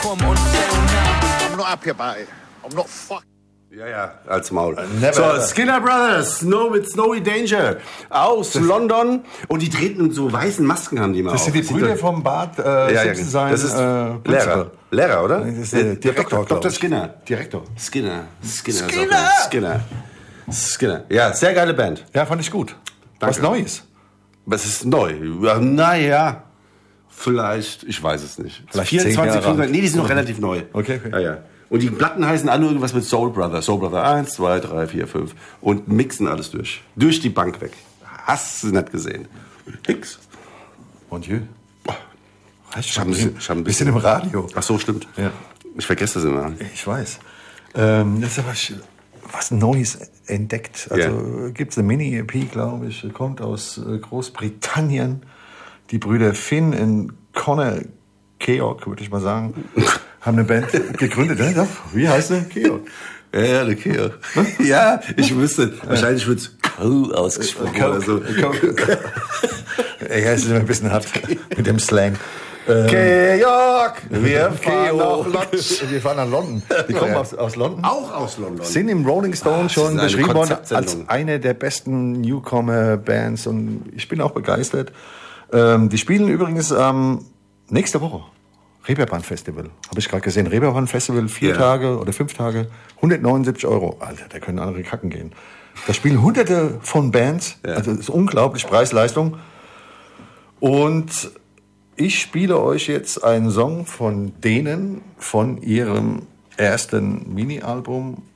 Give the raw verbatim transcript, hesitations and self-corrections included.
I'm not happy about it. I'm not fuck. Ja, ja, als Maul. Never so, ever. Skinner Brothers, Snow with Snowy Danger aus das London. Und die treten mit so weißen Masken, haben die mal Das auf. sind die Brüder vom Bart äh, ja, ja, Simpson sein das ist äh, Lehrer. Lehrer, oder? Das ist der Direktor, Doktor, Doktor Skinner. Direktor. Skinner. Skinner. Skinner! Skinner. Skinner. Ja, sehr geile Band. Ja, fand ich gut. Danke. Was Neues. Was ist neu? Ja, naja, vielleicht, ich weiß es nicht. Vielleicht vierundzwanzig, zehn Jahre fünfundzwanzig, nee, die sind noch relativ neu. Okay, okay. Ja, ja. Und die Platten heißen alle irgendwas mit Soul Brother. Soul Brother eins, zwei, drei, vier, fünf. Und mixen alles durch. Durch die Bank weg. Hast du nicht gesehen. Nix. Mon Dieu. Ich habe ein bisschen, ich hab ein bisschen im Radio. Ach so, stimmt. Ja. Ich vergesse das immer. Ich weiß. Ähm, das ist aber was Neues entdeckt. Also Ja. gibt es eine Mini-E P, glaube ich, kommt aus äh, Großbritannien. Die Brüder Finn und Connor Keogh, würde ich mal sagen, haben eine Band gegründet. Ja, doch. Wie heißt der? Keogh. Ja, ja, der Keogh. Ja, ich wüsste, wahrscheinlich wird es Keogh ausgesprochen Keogh. oder so. Ja, es ist immer ein bisschen hart mit dem Slang. Ähm, Keogh, wir fahren Keogh. nach London. Wir fahren nach London. Die kommen Ja. aus, aus London. Auch aus London. Sind im Rolling Stone Ah, schon das ist eine beschrieben worden als Konzeptsendung. eine der besten Newcomer-Bands und ich bin auch begeistert. Ähm, die spielen übrigens ähm, nächste Woche. Reeperbahn Festival. Habe ich gerade gesehen. Reeperbahn Festival, vier Ja. Tage oder fünf Tage, hundertneunundsiebzig Euro. Alter, da können andere kacken gehen. Da spielen hunderte von Bands. Ja. Also das ist unglaublich, Preis-Leistung. Und ich spiele euch jetzt einen Song von denen, von ihrem ersten Mini-Album